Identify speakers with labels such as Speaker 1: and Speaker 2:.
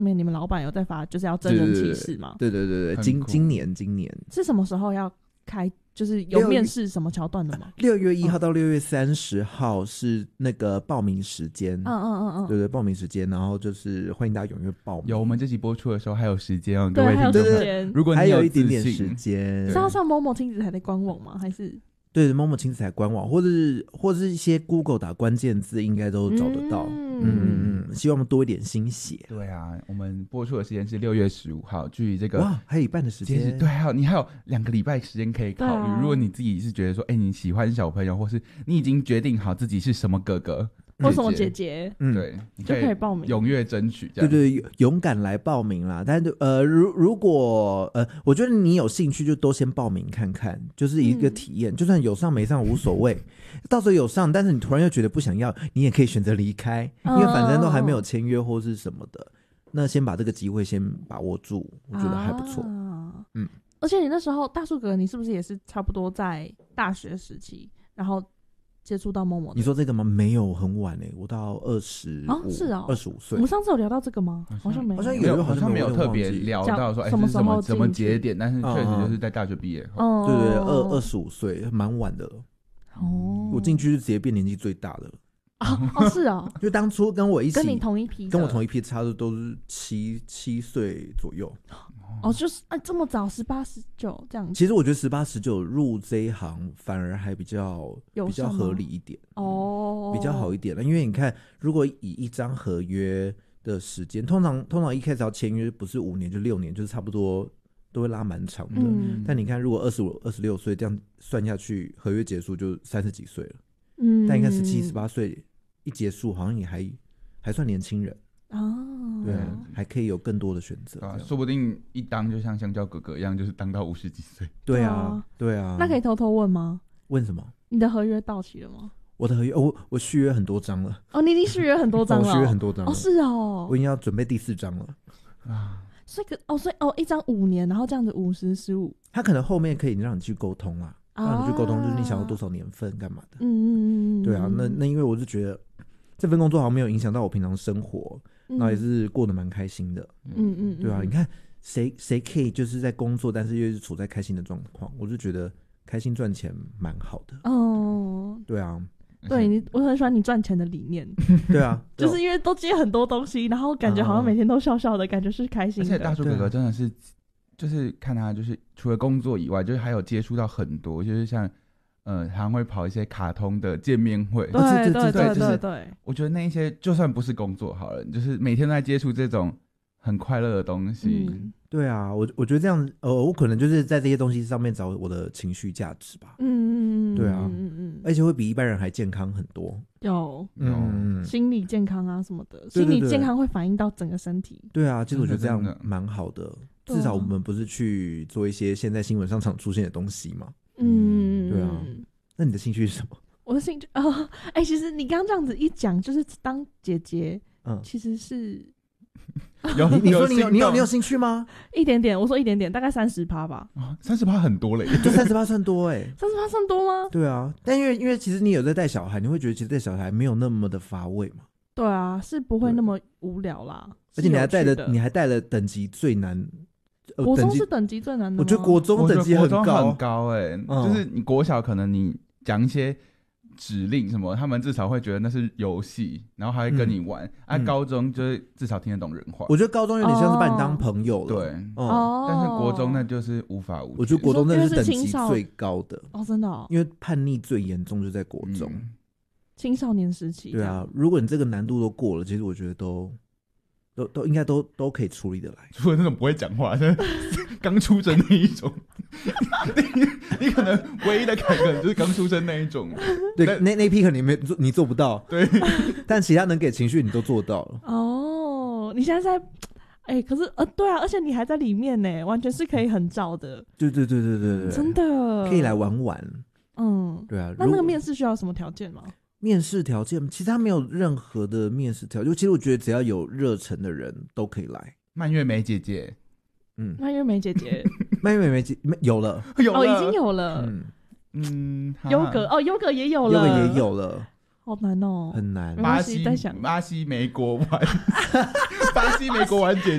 Speaker 1: 面你们老板有在发，就是要真人启事吗？
Speaker 2: 对，今年
Speaker 1: 是什么时候要开？就是有面试什么桥段的吗
Speaker 2: ？6月1号到6月30号是那个报名时间。对，报名时间，然后就是欢迎大家踊跃报名。
Speaker 3: 有，我们这集播出的时候还有时间哦，各
Speaker 1: 对，
Speaker 3: 位听众。
Speaker 1: 对，
Speaker 3: 如果你
Speaker 2: 还有一
Speaker 3: 自信
Speaker 2: 点点时间，
Speaker 1: 是要上某某亲子台的官网吗？还是？
Speaker 2: 对，momo 亲子台官网，或者是一些 Google 打关键字，应该都找得到。希望我们多一点心血。
Speaker 3: 对啊，我们播出的时间是6月15号，距离这个
Speaker 2: 哇，还有一半的时间。
Speaker 3: 对，你还有2个礼拜时间可以考虑。如果你自己是觉得说，你喜欢小朋友，或是你已经决定好自己是什么哥哥
Speaker 1: 或什么姐姐，
Speaker 3: 对，你
Speaker 1: 就可以报名，
Speaker 3: 踊跃争取。
Speaker 2: 对，勇敢来报名啦！但是如果我觉得你有兴趣，就都先报名看看，就是一个体验。就算有上没上无所谓，到时候有上，但是你突然又觉得不想要，你也可以选择离开，因为反正都还没有签约或是什么的。那先把这个机会先把握住，我觉得还不错。
Speaker 1: 而且你那时候大树哥，你是不是也是差不多在大学时期，然后接触到momo？
Speaker 2: 你说这个吗？没有，很晚我到25，
Speaker 1: 是哦
Speaker 2: ，25岁。
Speaker 1: 我们上次有聊到这个吗？好像没有，
Speaker 3: 好像没有特别聊到说
Speaker 1: 什么时候
Speaker 3: 什么节点，但是确实就是在大学毕业后。
Speaker 2: 对，25岁，蛮晚的了。我进去就直接变年纪最大的了。
Speaker 1: 是哦，
Speaker 2: 就当初跟我一起，
Speaker 1: 跟你同一批，
Speaker 2: 跟我同一批，差的都是7岁左右。
Speaker 1: 就是这么早，18、19这样子。
Speaker 2: 其实我觉得18、19入这一行反而还比较合理一点比较好一点了。因为你看，如果以一张合约的时间，通常一开始要签约不是5年就6年，就是差不多都会拉蛮长的。但你看，如果25、26岁这样算下去，合约结束就30几岁了。但你看17、18岁一结束，好像也还算年轻人。对，还可以有更多的选择。
Speaker 3: 说不定一当就像香蕉哥哥一样，就是当到50几岁。
Speaker 2: 对啊。
Speaker 1: 那可以偷偷问吗？
Speaker 2: 问什么？
Speaker 1: 你的合约到期了吗？
Speaker 2: 我的合约，我续约很多张了。
Speaker 1: 你已经续约很多张了。
Speaker 2: 我续约很多张了。
Speaker 1: 是哦。
Speaker 2: 我已经要准备第4张了。
Speaker 1: 所以一张5年，然后这样子50、15。
Speaker 2: 他可能后面可以让你去沟通啊，让你去沟通，就是你想要多少年份干嘛的。对啊，那因为我是觉得这份工作好像没有影响到我平常生活。那也是过得蛮开心的。对啊，你看谁可以就是在工作，但是又是处在开心的状况，我就觉得开心赚钱蛮好的。对啊，
Speaker 1: 对，我很喜欢你赚钱的理念。
Speaker 2: 对啊，
Speaker 1: 就是因为都接很多东西，然后感觉好像每天都笑笑的，感觉是开心的。
Speaker 3: 而且大树哥哥真的是，就是看他就是除了工作以外，就是还有接触到很多，就是像他会跑一些卡通的见面会。
Speaker 1: 对，
Speaker 3: 我觉得那一些就算不是工作好了，就是每天都在接触这种很快乐的东西。
Speaker 2: 对啊，我觉得这样，我可能就是在这些东西上面找我的情绪价值吧。对啊，而且会比一般人还健康很多。
Speaker 1: 有心理健康啊什么的，心理健康会反映到整个身体。
Speaker 2: 对啊，其实我觉得这样蛮好的，至少我们不是去做一些现在新闻上常出现的东西嘛。对啊。那你的兴趣是什么？
Speaker 1: 我的兴趣其实你刚刚这样子一讲，就是当姐姐，其实是
Speaker 2: 你说你有兴趣吗？
Speaker 1: 一点点，我说一点点，大概30%吧。
Speaker 3: 30%很多了耶，
Speaker 2: 就30%算多
Speaker 1: 30%算多吗？
Speaker 2: 对啊，但因为其实你有在带小孩，你会觉得其实带小孩没有那么的乏味嘛。
Speaker 1: 对啊，是不会那么无聊啦。
Speaker 2: 而且你还带了等级最难。
Speaker 1: 国中是等级最难的吗？
Speaker 2: 我觉得国中等级很高
Speaker 3: 就是你国小可能你讲一些指令什么，他们至少会觉得那是游戏，然后还会跟你玩。高中就是至少听得懂人话。
Speaker 2: 我觉得高中有点像是把你当朋友了。
Speaker 3: 对，但是国中那就是无法无天。
Speaker 2: 我觉得国中那是等级最高的
Speaker 1: 真的
Speaker 2: 因为叛逆最严重就在国中，
Speaker 1: 青少年时期。
Speaker 2: 对啊，如果你这个难度都过了，其实我觉得都应该都可以处理得来，
Speaker 3: 除了那种不会讲话刚出生那一种你可能唯一的坎可能就是刚出生那一种。
Speaker 2: 对，那一批可能你做不到。
Speaker 3: 对，
Speaker 2: 但其他能给情绪你都做到了。
Speaker 1: 你现在可是对啊，而且你还在里面呢，完全是可以很照的。
Speaker 2: 对，
Speaker 1: 真的
Speaker 2: 可以来玩玩。对啊。
Speaker 1: 那个面试需要什么条件吗？
Speaker 2: 面试条件其实他没有任何的面试条件，其实我觉得只要有热忱的人都可以来。
Speaker 3: 蔓越莓姐姐，
Speaker 1: 蔓越莓姐姐
Speaker 2: 蔓越莓姐有了，
Speaker 1: 已经有了。优格也有了，
Speaker 2: 优格也有了。
Speaker 1: 好难哦，
Speaker 2: 很难。
Speaker 3: 巴西美国玩巴西美国玩姐